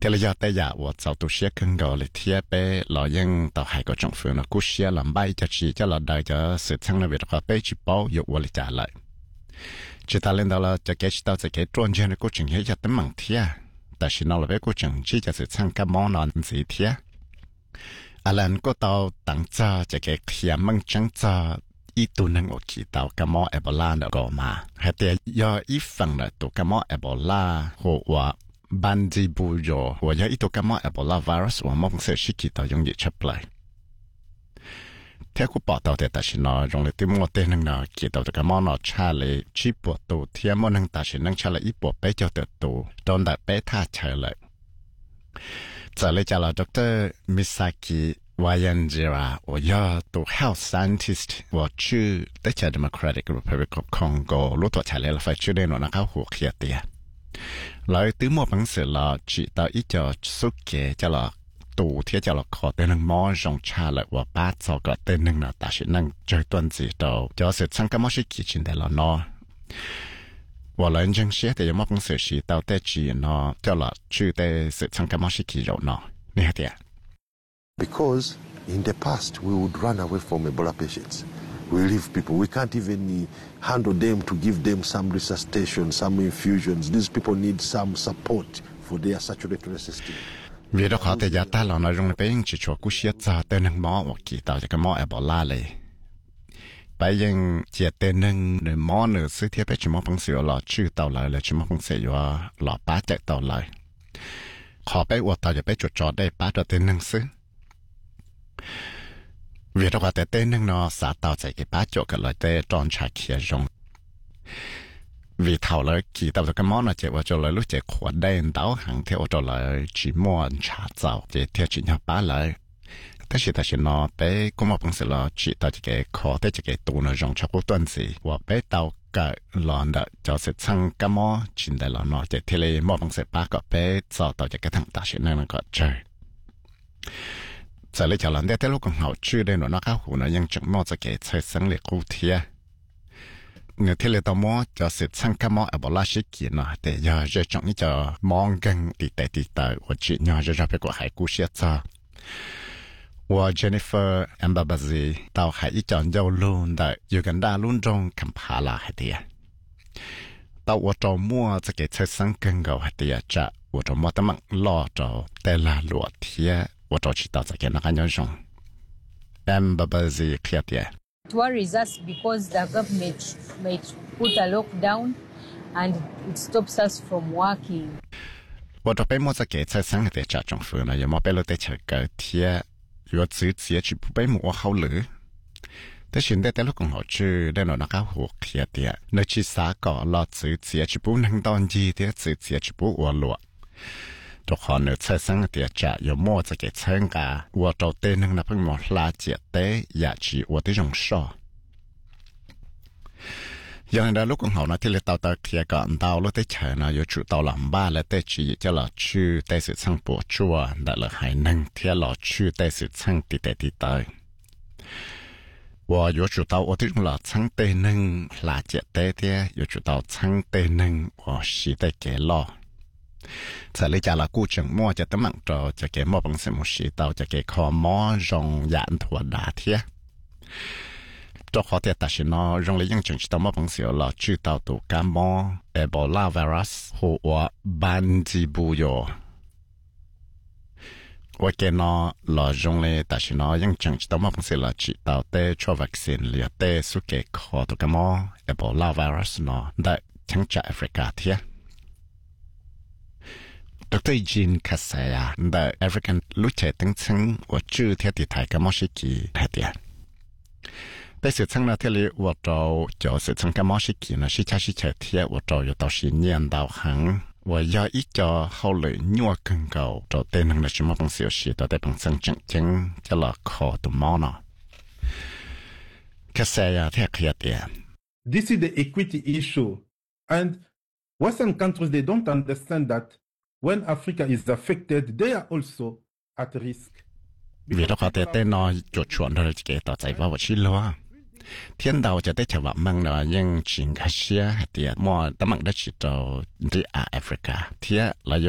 thế là giờ tới giờ tôi sau tôi sẽ cần gọi là thiết bé là những tàu hải của政府呢，故事làm bay cho chỉ cho là đại cho sự thăng là việc họ bé chỉ bảo yêu tôi trả lại chỉ ta lên đó là cho cái tàu cho cái专业的过程也叫等忙贴，但是呢，那边过程只就是参加某难事贴，阿兰个到当早就个天门正早。一度能我知道个么埃博拉的个嘛，还得要一份了，都个么埃博拉和我班级不弱，我要一度个么埃博拉 virus 我梦是是知道容易出来。theo cuộc báo đạo thì ta chỉ nói trong lịch tìm một tên năng nào chỉ đạo được cái món nào trả lại chỉ bộ tụ theo món năng ta chỉ năng trả lại ít bộ bé cho tự tụ trong đại bé tha trả lại. Giờ lấy trả lời Dr. Misaki Wayanjira 我要读 health scientist 我去在 Democratic Republic of Congo รู้ตัวtrả lời là phảiชื่อเด่นนะเขาหัวเขียดเดียแล้วtừ một bằng sự là chỉ đạo ít cho số kế cho là tụ thiết cho là khó tên năng mò rong cha lại và ba cho cái tên năng là ta sẽ năng chơi tuần gì đâu cho sự sang cái món sự kỳ trình để là nó và lần chân sẽ thì một bằng sự chỉ đạo để chỉ nó cho là chữ để sự sang cái món sự kỳ rồi nó nè thế. Because in the past we would run away from Ebola patients. We leave people. We can't even handle them to give them some resuscitation, some infusions. These people need some support for their circulatory system. Vì đó họ thì giả ta là nói rằng bây giờ chỉ cho cú siết ra tên năng mỏ hoặc kỳ tạo cho cái mỏ Ebola này. Bây giờ chỉ tên năng để mỏ nữa sự thiết bị chỉ mỏ bằng sự là chữ tạo lại là chỉ mỏ bằng sự là bá chạy tạo lại. Họ bây giờ tạo cho bây cho đây bá cho tên năng sự. Vì đó họ tên năng nó xã tạo chạy cái bá cho cái loại tên tròn trả kia rong. Vì thảo lời kỳ tạo cho cái món này chỉ vào cho lời lúc chỉ khóa đen đảo hàng theo cho lời chỉ mua trả giàu chỉ theo chỉ nhau bá lời thế thì nó bé cũng một bằng sự là chỉ tạo cho cái khó thế cho cái tụ nó rong cho cuộc tuần gì và bé tạo cái lòn đó cho sự sang cái món chính đại là nó chỉ theo lấy một bằng sự bá có bé tạo cho cái thằng ta sẽ năng có chơi giờ lấy cho lần đây lúc còn học chưa đây nó khá hủ nóยังchẳng mò cho cái chơi sáng lệ cụ thể người thế là tao mò cho sự sang cái mò ở bảo la sĩ kiện nó để giờ giờ chọn như cho mong gần đi tới và chị nhỏ giờ phải có hải cú xe cho và Jennifer Mbabazi tao hải chọn dâu luôn tại Uganda luôn trong Kampala hay thế tao và trò mua cho cái chơi sang gần gạo hay thế cha và trò mua tao mang lo trò tê là lụa thế và trò chỉ tao cho cái nó cái nhau rong Mbabazi kia thế. It worries us because the government might put a lockdown and it stops us from working. Và đó bên một cái chơi sáng để trả trong phường này, mà bên lúc để chơi cái thiệt, vừa giữ chỉ chỉ bên một hậu lử.แต่ฉันได้แต่ลูกของเขาชื่อได้หน่อยนะครับหัวเขียดเดียในชีสาก่อรอซื้อเสียชิบุนั่งตอนจีเดียซื้อเสียชิบุวัวหลวตัวขอเนื้อใช้สังเดียจะ有么จะ给参加我做เต้นนั่งนับเป็นหมดลาเจียเต้อยากจี我的容少อย่างนั้นลูกของเขานะที่เราเตาเคลียก่อนเตาลูกได้เฉยนะอยู่จุดเตาหลังบ้านและได้จีจะหล่อชื่อได้สื่อช่างปวดชัวแต่ละหายนั่งเที่ยวหล่อชื่อได้สื่อช่างตีแต่ตีเตย我有主到我的老仓对能拉结对的，有主到仓对能我是在给了。在你家了古镇么就得忙着，就给么本身么是到就给靠么用眼图打贴。做好的但是呢，用来应证知道么本身了，知道都感冒 Ebola virus 或我班级不有。我见nó là dùngเลยแต่ฉันnóยังจังจะต้องมาเป็นสิ่งละจิตเอาแต่ชัววัคซีนเหลือแต่สุเกขอตัวกันมั้ง Ebola virus เนาะได้ทั้งจากแอฟริกาเทียดร.จีนคาเซียได้แอฟริกันรู้จักตั้งซึ่งว่าชื่อเทียที่ไทยกันมั้งสิกีเทียแต่สื่อทั้งนั้นที่เรียกว่าเราจะสื่อทั้งกันมั้งสิกีนะสิเทียว่าเราอยู่ต่อสิเนียนดาวหัง我要一家后来鸟更高，找对能的什么东西是到在本身正经就了靠的毛呢？可是呀，太可怜。 This is the equity issue, and Western countries they don't understand that when Africa is affected, they are also at risk. Vì đó có thể tên nó chuột chuột rồi cái tao chạy vào chỉ lo. Thiên đạoจะได้ฉบับมั่งเนาะยังชิงคาเซียเดียมัวตะมังได้ชิดเอาที่Africaเทียเราอยู่